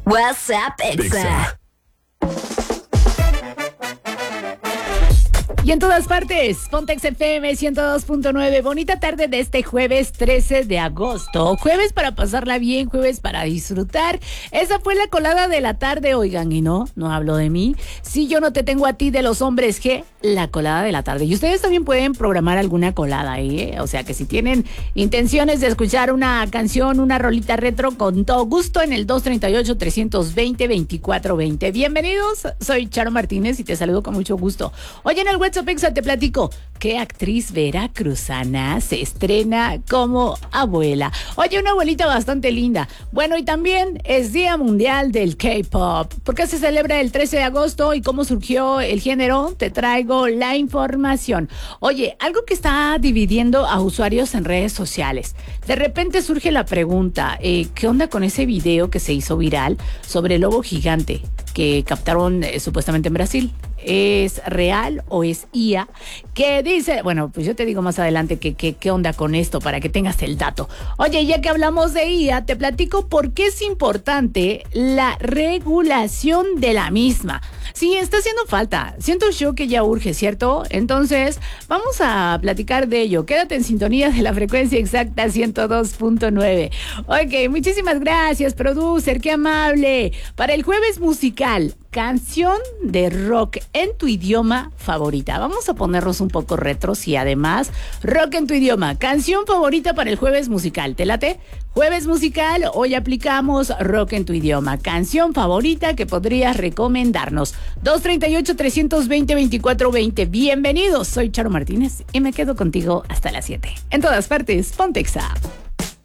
WhatsApp Exa. Y en todas partes, Pontex FM 102.9. Bonita tarde de este jueves 13 de agosto. Jueves para pasarla bien, jueves para disfrutar. Esa fue la colada de la tarde, oigan, y no hablo de mí. Si yo no te tengo a ti de los hombres G, la colada de la tarde. Y ustedes también pueden programar alguna colada, ¿eh? O sea que si tienen intenciones de escuchar una canción, una rolita retro, con todo gusto en el 238-320-2420. Bienvenidos, soy Charo Martínez y te saludo con mucho gusto. Hoy en el WhatsApp Exa te platico qué actriz veracruzana se estrena como abuela. Oye, una abuelita bastante linda. Bueno, y también es Día Mundial del K-Pop. ¿Por qué se celebra el 13 de agosto y cómo surgió el género? Te traigo la información. Oye, algo que está dividiendo a usuarios en redes sociales. De repente surge la pregunta, ¿qué onda con ese video que se hizo viral sobre el lobo gigante que captaron supuestamente en Brasil? ¿Es real o es IA? ¿Qué dice? Bueno, pues yo te digo más adelante qué onda con esto para que tengas el dato. Oye, ya que hablamos de IA, te platico por qué es importante la regulación de la misma. Sí, está haciendo falta. Siento yo que ya urge, ¿cierto? Entonces, vamos a platicar de ello. Quédate en sintonía de la frecuencia exacta 102.9. Ok, muchísimas gracias, producer, qué amable. Para el jueves musical, canción de rock en tu idioma favorita. Vamos a ponernos un poco retros y además rock en tu idioma. Canción favorita para el jueves musical. ¿Te late? Jueves musical, hoy aplicamos rock en tu idioma. Canción favorita que podrías recomendarnos. 238-320-2420. Bienvenidos, soy Charo Martínez y me quedo contigo hasta las 7. En todas partes, Ponte Exa.